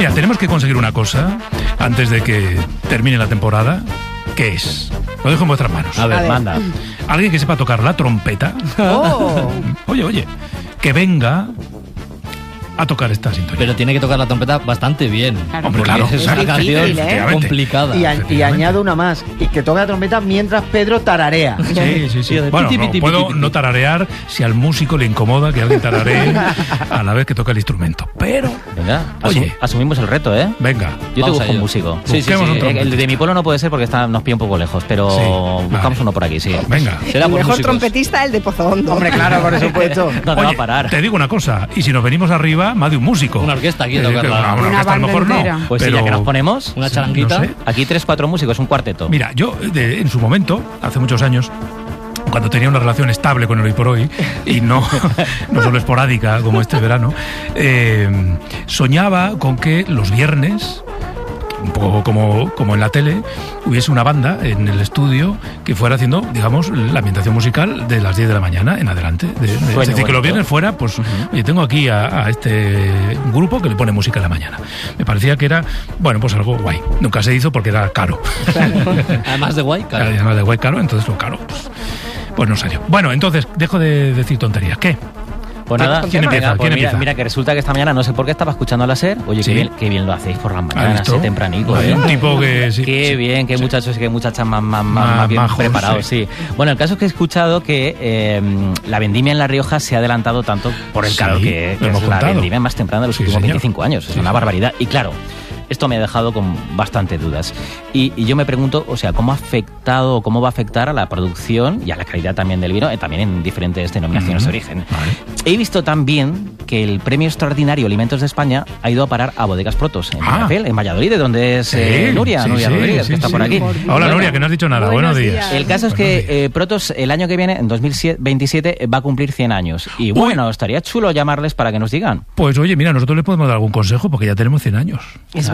Mira, tenemos que conseguir una cosa antes de que termine la temporada. ¿Qué es? Lo dejo en vuestras manos. A ver, manda. Alguien que sepa tocar la trompeta. Oh. Oye, que venga a tocar esta sintonía. Pero tiene que tocar la trompeta bastante bien. Hombre, claro. Es una canción complicada. Y añado una más, y que toque la trompeta mientras Pedro tararea. Sí. Bueno, no puedo no tararear si al músico le incomoda que alguien tararee a la vez que toca el instrumento. Pero, venga, oye, asumimos el reto, ¿eh? Venga. Yo te busco un músico. Sí. El de mi pueblo no puede ser porque nos pilla un poco lejos, pero buscamos uno por aquí, sí. Venga. El mejor trompetista, el de Pozohondo. Hombre, claro, por supuesto. ¿Dónde va a parar? Te digo una cosa, y si nos venimos arriba, más de un músico. Una orquesta aquí tocarla. Una orquesta a lo mejor no. Pues pero sí, ya que nos ponemos, una charanguita. No sé. Aquí 3-4 músicos, un cuarteto. Mira, yo en su momento, hace muchos años, cuando tenía una relación estable con el Hoy por Hoy, y no solo esporádica como este verano, soñaba con que los viernes, un poco como en la tele, hubiese una banda en el estudio que fuera haciendo, digamos, la ambientación musical de las 10 de la mañana en adelante. Es decir, que los viernes fuera, pues, oye, tengo aquí a este grupo que le pone música en la mañana. Me parecía que era, bueno, pues algo guay. Nunca se hizo porque era caro. Además de guay, caro. Además de guay, caro, entonces lo caro, pues no salió. Bueno, entonces, dejo de decir tonterías. ¿Qué? Pues nada, ¿Quién empieza? Mira, que resulta que esta mañana no sé por qué estaba escuchando la SER. Oye, ¿Sí? qué bien lo hacéis por las mañanas, tempranito. Un tipo que sí. Qué bien, qué muchachos y qué muchachas más bien majos, preparados, sí. Bueno, el caso es que he escuchado que la vendimia en La Rioja se ha adelantado tanto por el calor que es la vendimia más temprana de los últimos 25 años. Es una barbaridad. Y claro, esto me ha dejado con bastante dudas. Y yo me pregunto, o sea, ¿cómo ha afectado o cómo va a afectar a la producción y a la calidad también del vino, también en diferentes denominaciones de origen? Vale. He visto también que el Premio Extraordinario Alimentos de España ha ido a parar a Bodegas Protos, en Rapel, en Valladolid, de donde es Nuria Rodríguez, que está por aquí. Hola, Nuria, que no has dicho nada. Buenos días. El caso es que Protos, el año que viene, en 2027, va a cumplir 100 años. Y bueno, estaría chulo llamarles para que nos digan. Pues oye, mira, nosotros les podemos dar algún consejo porque ya tenemos 100 años. Es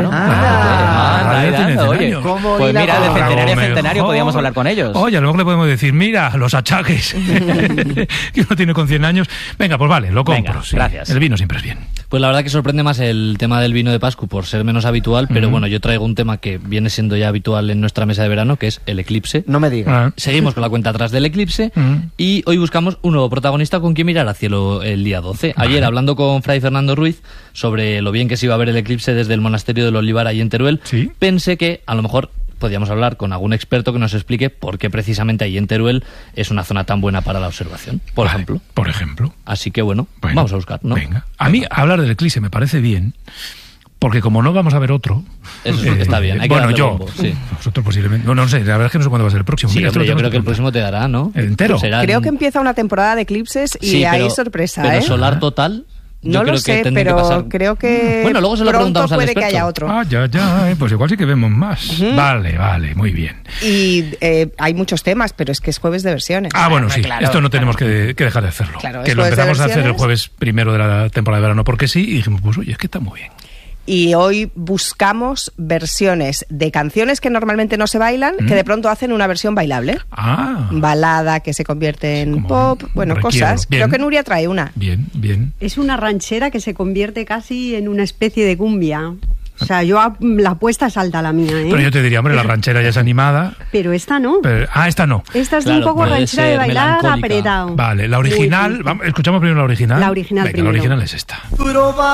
verdad. Oye, pues mira, de centenario a centenario podíamos hablar con ellos. Oye, a lo mejor le podemos decir, mira, los achaques que uno tiene con 100 años. Venga, pues vale, lo compro. Venga, gracias. El vino siempre es bien. Pues la verdad que sorprende más el tema del vino de Pascu por ser menos habitual, pero bueno, yo traigo un tema que viene siendo ya habitual en nuestra mesa de verano, que es el eclipse. No me digas. Seguimos con la cuenta atrás del eclipse y hoy buscamos un nuevo protagonista con quien mirar al cielo el día 12. Ayer, hablando con Fray Fernando Ruiz sobre lo bien que se iba a ver el eclipse desde el monasterio del Olivar ahí en Teruel, pensé que a lo mejor podríamos hablar con algún experto que nos explique por qué precisamente ahí en Teruel es una zona tan buena para la observación, por ejemplo. Por ejemplo. Así que bueno, vamos a buscar, ¿no? Venga. A mí hablar del eclipse me parece bien, porque como no vamos a ver otro... Eso está bien, hay que darle bombo, sí. Nosotros posiblemente... No sé, la verdad es que no sé cuándo va a ser el próximo. Sí, Mira, hombre, yo creo que el próximo te dará, ¿no? ¿El entero? Creo que empieza una temporada de eclipses y hay sorpresa, pero solar total... No lo sé, pero creo que bueno, luego se lo preguntamos al puede experto. que haya otro. Pues igual sí que vemos más. Vale, muy bien. Y hay muchos temas, pero es que es jueves de versiones. Bueno, sí, claro, esto no tenemos que dejar de hacerlo. Claro, que lo empezamos a hacer el jueves primero de la temporada de verano porque sí, y dijimos, pues oye, es que está muy bien. Y hoy buscamos versiones de canciones que normalmente no se bailan, que de pronto hacen una versión bailable. Balada que se convierte en pop, cosas. Bien. Creo que Nuria trae una. Bien. Es una ranchera que se convierte casi en una especie de cumbia. O sea, yo la apuesta es alta la mía, ¿eh? Pero yo te diría, hombre, la ranchera ya es animada. Pero esta no. Esta no. Esta es un poco ranchera de bailar apretado. Vale, la original... Escuchamos primero la original. La original Venga, primero. La original es esta.